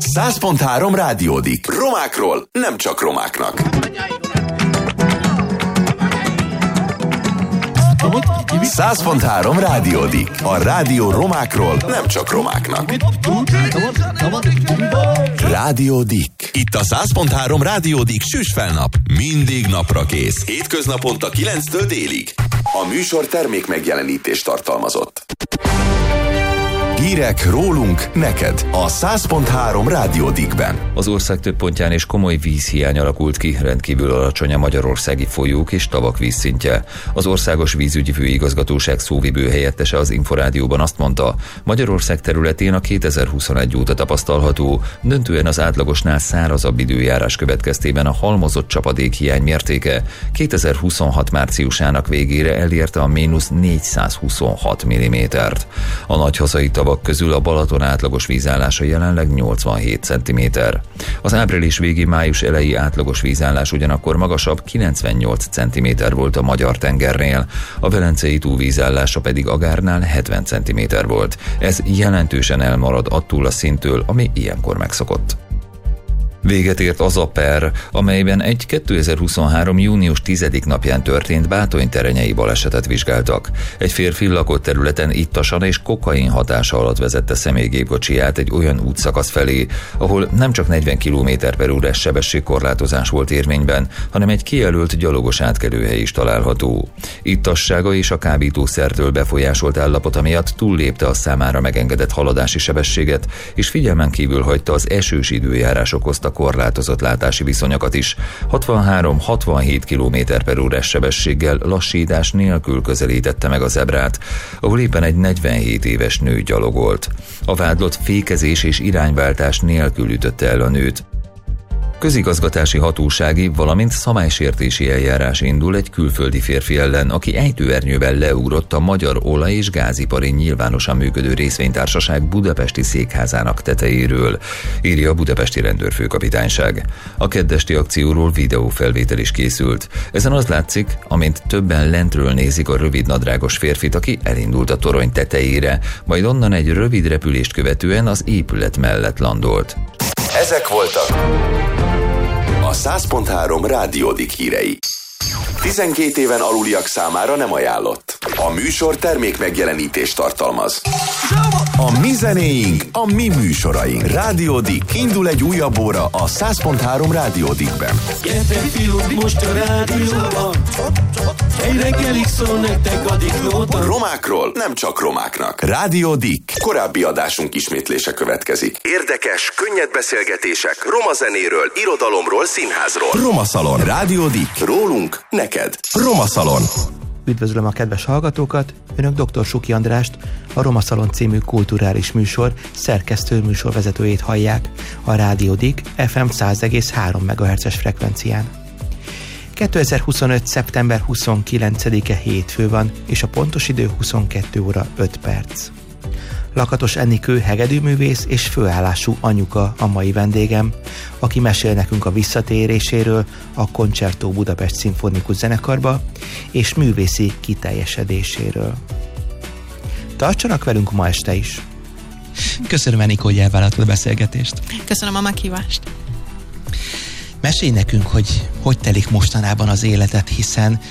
100.3 Rádiódik. Romákról nem csak romáknak. 100.3 Rádiódik. A rádió romákról nem csak romáknak. Rádiódik. Itt a 100.3 Rádiódik süsfelnap. Mindig napra kész. Hétköznaponta 9-től délig. A műsor termék megjelenítést tartalmazott. Hírek rólunk neked a 100.3 Rádiódikben. Az ország több pontján és komoly vízhiány alakult ki, rendkívül alacsony a magyarországi folyók és tavak vízszintje. Az Országos Vízügyi Főigazgatóság szóvivő helyettese az Inforádióban azt mondta, Magyarország területén a 2021 óta tapasztalható, döntően az átlagosnál szárazabb időjárás következtében a halmozott csapadékhiány mértéke 2026 márciusának végére elérte a -426 mm-t. A nagy hazai tavak közül a Balaton átlagos vízállása jelenleg 87 cm. Az április végi május eleji átlagos vízállás ugyanakkor magasabb 98 cm volt a Magyar-tengernél, a Velencei tó vízállása pedig Agárnál 70 cm volt. Ez jelentősen elmarad attól a szinttől, ami ilyenkor megszokott. Véget ért az a per, amelyben egy 2023. június 10. napján történt Bátony-terenyei balesetet vizsgáltak. Egy férfi lakott területen ittasan és kokain hatása alatt vezette személygépkocsiját egy olyan útszakasz felé, ahol nem csak 40 km/h sebességkorlátozás volt érvényben, hanem egy kijelölt gyalogos átkelőhely is található. Ittassága és a kábítószertől befolyásolt állapota miatt túllépte a számára megengedett haladási sebességet, és figyelmen kívül hagyta az esős időjárás okozta korlátozott látási viszonyokat is. 63-67 km/h sebességgel lassítás nélkül közelítette meg a zebrát, ahol éppen egy 47 éves nő gyalogolt. A vádlott fékezés és irányváltás nélkül ütötte el a nőt. Közigazgatási hatósági, valamint szabálysértési eljárás indul egy külföldi férfi ellen, aki ejtőernyővel leugrott a Magyar Olaj- és Gázipari nyilvánosan működő részvénytársaság budapesti székházának tetejéről, írja a budapesti rendőrfőkapitányság. A keddesti akcióról videófelvétel is készült. Ezen az látszik, amint többen lentről nézik a rövidnadrágos férfit, aki elindult a torony tetejére, majd onnan egy rövid repülést követően az épület mellett landolt. Ezek voltak a 100.3 Rádiódik hírei. 12 éven aluliak számára nem ajánlott. A műsor termék megjelenítést tartalmaz. A mi zenéink, a mi műsoraink. Rádiódik. Indul egy újabb óra a 100.3 Rádiódikben. Gyertek fiúk, most a rádióban. Egy reggelig szól nektek a diklóban. Romákról nem csak romáknak. Rádiódik. Korábbi adásunk ismétlése következik. Érdekes, könnyed beszélgetések roma zenéről, irodalomról, színházról. Roma Szalon. Rádiódik. Rólunk neked. Roma Szalon. Üdvözlöm a kedves hallgatókat! Önök dr. Suki Andrást, a Roma Szalon című kulturális műsor szerkesztő műsorvezetőjét hallják a Rádiódik FM 100,3 MHz-es frekvencián. 2025. szeptember 29-e hétfő van, és a pontos idő 22 óra 5 perc. Lakatos Enikő hegedűművész és főállású anyuka a mai vendégem, aki mesél nekünk a visszatéréséről a Concerto Budapest Szimfonikus Zenekarba és művészi kiteljesedéséről. Tartsanak velünk ma este is! Köszönöm, Enikó, hogy elvállaltad a beszélgetést. Köszönöm a meghívást. Mesélj nekünk, hogy telik mostanában az életed, hiszen